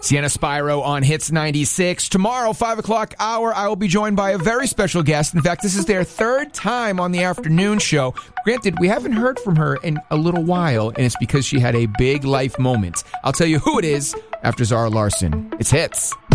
Sienna Spyro on Hits 96. Tomorrow, 5 o'clock hour, I will be joined by a very special guest. In fact, this is their third time on the afternoon show. Granted, we haven't heard from her in a little while, and it's because she had a big life moment. I'll tell you who it is after Zara Larsson. It's Hits.